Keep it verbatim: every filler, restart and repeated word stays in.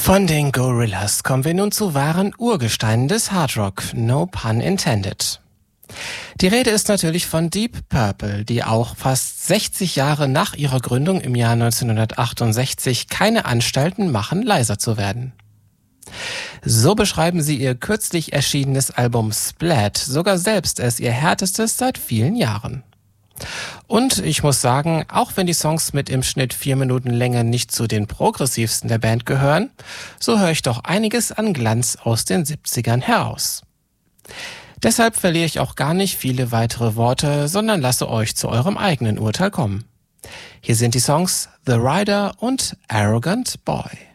Von den Gorillaz kommen wir nun zu wahren Urgesteinen des Hardrock, no pun intended. Die Rede ist natürlich von Deep Purple, die auch fast sechzig Jahre nach ihrer Gründung im Jahr neunzehnhundertachtundsechzig keine Anstalten machen, leiser zu werden. So beschreiben sie ihr kürzlich erschienenes Album Splat sogar selbst als ihr härtestes seit vielen Jahren. Und ich muss sagen, auch wenn die Songs mit im Schnitt vier Minuten Länge nicht zu den progressivsten der Band gehören, so höre ich doch einiges an Glanz aus den siebzigern heraus. Deshalb verliere ich auch gar nicht viele weitere Worte, sondern lasse euch zu eurem eigenen Urteil kommen. Hier sind die Songs The Rider und Arrogant Boy.